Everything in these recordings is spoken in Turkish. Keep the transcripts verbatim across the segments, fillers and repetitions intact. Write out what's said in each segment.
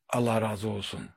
Allah razı olsun.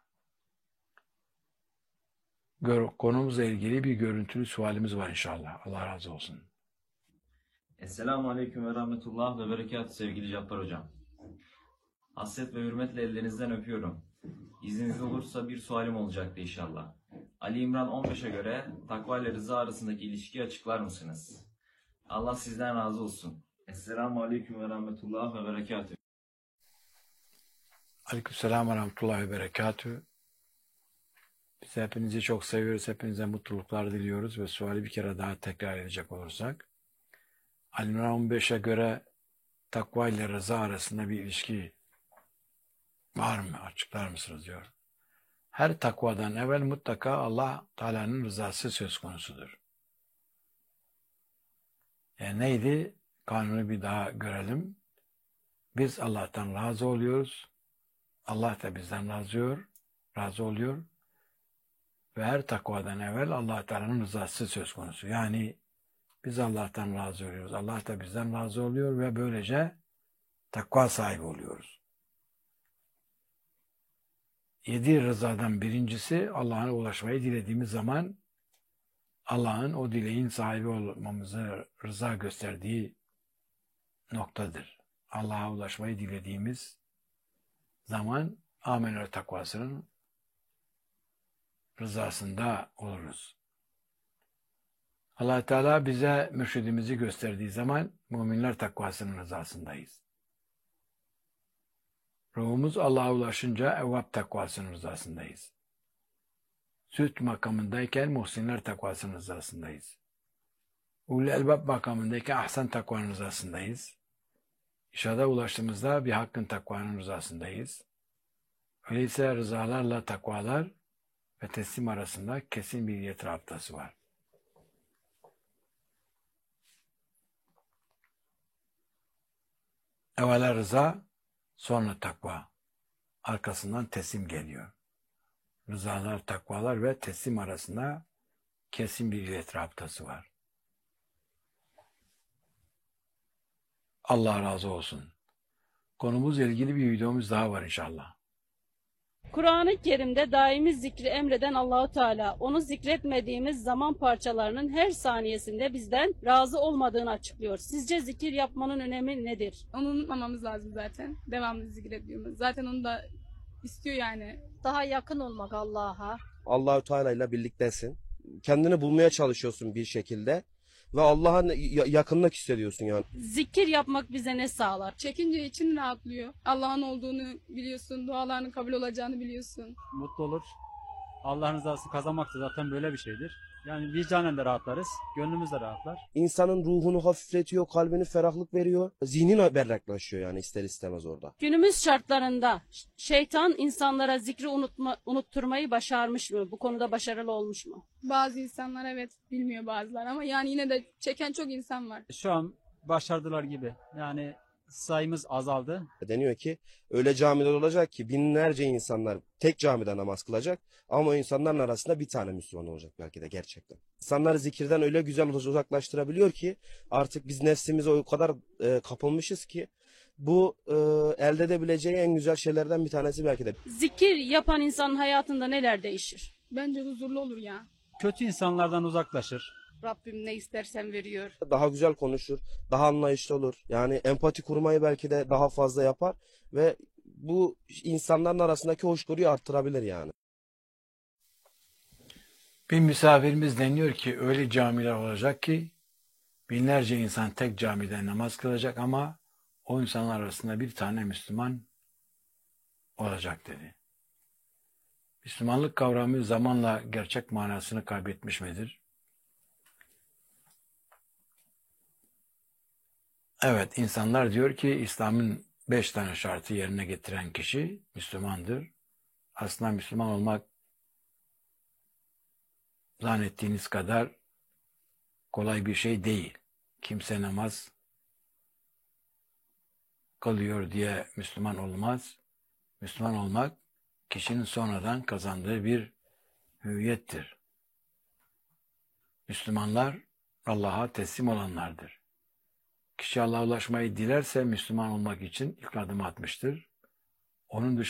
Gör, konumuzla ilgili bir görüntülü sualimiz var inşallah. Allah razı olsun. Esselamu Aleyküm ve Rahmetullah ve Berekatuhu sevgili Cabbar Hocam. Hasret ve hürmetle ellerinizden öpüyorum. İzniniz olursa bir sualim olacaktı inşallah. Ali İmran on beşe göre takva ile rıza arasındaki ilişkiyi açıklar mısınız? Allah sizden razı olsun. Esselamu Aleyküm ve Rahmetullah ve Berekatuhu. Aleykümselam ve rahmetullahi ve berekatühü. Biz hepinizi çok seviyoruz. Hepinize mutluluklar diliyoruz ve suali bir kere daha tekrar edecek olursak. Ali İmran on beşe göre takva ile rıza arasında bir ilişki var mı? Açıklar mısınız diyor. Her takvadan evvel mutlaka Allah Teala'nın rızası söz konusudur. E neydi? Kanunu bir daha görelim. Biz Allah'tan razı oluyoruz. Allah da bizden razı oluyor, razı oluyor. Ve her takvadan evvel Allah Teala'nın rızası söz konusu. Yani biz Allah'tan razı oluyoruz. Allah da bizden razı oluyor ve böylece takva sahibi oluyoruz. Yedi rızadan birincisi Allah'a ulaşmayı dilediğimiz zaman Allah'ın o dileğin sahibi olmamızı rıza gösterdiği noktadır. Allah'a ulaşmayı dilediğimiz zaman amener takvasının rızasında oluruz. Allah Teala bize mürşidimizi gösterdiği zaman müminler takvasının rızasındayız. Ruhumuz Allah'a ulaşınca evvab takvasının rızasındayız. Süt makamındayken muhsinler takvasının rızasındayız. Ulul elbab makamındayken ahsen takvanın rızasındayız. İşada ulaştığımızda bir hakkın takvanın rızasındayız. Öyleyse rızalarla takvalar ve teslim arasında kesin bir yetir haftası var. Evvela rıza, sonra takva. Arkasından teslim geliyor. Rızalar, takvalar ve teslim arasında kesin bir iletir haftası var. Allah razı olsun. Konumuzla ilgili bir videomuz daha var inşallah. Kur'an-ı Kerim'de daimi zikri emreden Allahu Teala, onu zikretmediğimiz zaman parçalarının her saniyesinde bizden razı olmadığını açıklıyor. Sizce zikir yapmanın önemi nedir? Onu unutmamamız lazım zaten. Devamlı zikrediyoruz. Zaten onu da istiyor yani. Daha yakın olmak Allah'a. Allah-u Teala ile birliktesin. Kendini bulmaya çalışıyorsun bir şekilde. Ve Allah'a yakınlık hissediyorsun yani. Zikir yapmak bize ne sağlar? Çekince için rahatlıyor. Allah'ın olduğunu biliyorsun. Dualarının kabul olacağını biliyorsun. Mutlu olur. Allah'ın rızasını kazanmak da zaten böyle bir şeydir. Yani vicdanen de rahatlarız. Gönlümüz de rahatlar. İnsanın ruhunu hafifletiyor, kalbini ferahlık veriyor. Zihnin berraklaşıyor yani ister istemez orada. Günümüz şartlarında şeytan insanlara zikri unutma, unutturmayı başarmış mı? Bu konuda başarılı olmuş mu? Bazı insanlar evet bilmiyor bazılar ama yani yine de çeken çok insan var. Şu an başardılar gibi. Yani sayımız azaldı. Deniyor ki öyle camiler olacak ki binlerce insanlar tek camide namaz kılacak ama o insanların arasında bir tane Müslüman olacak belki de gerçekten. İnsanları zikirden öyle güzel uzaklaştırabiliyor ki artık biz nefsimize o kadar e, kapılmışız ki bu e, elde edebileceği en güzel şeylerden bir tanesi belki de. Zikir yapan insanın hayatında neler değişir? Bence huzurlu olur ya. Kötü insanlardan uzaklaşır. Rabbim ne istersen veriyor. Daha güzel konuşur, daha anlayışlı olur. Yani empati kurmayı belki de daha fazla yapar ve bu insanların arasındaki hoşgörüyü arttırabilir yani. Bir misafirimiz deniyor ki öyle camiler olacak ki binlerce insan tek camide namaz kılacak ama o insanlar arasında bir tane Müslüman olacak dedi. Müslümanlık kavramı zamanla gerçek manasını kaybetmiş midir? Evet, insanlar diyor ki İslam'ın beş tane şartı yerine getiren kişi Müslümandır. Aslında Müslüman olmak zannettiğiniz kadar kolay bir şey değil. Kimse namaz kılıyor diye Müslüman olmaz. Müslüman olmak kişinin sonradan kazandığı bir hüviyettir. Müslümanlar Allah'a teslim olanlardır. Kişi Allah'a ulaşmayı dilerse Müslüman olmak için ilk adımı atmıştır. Onun dışında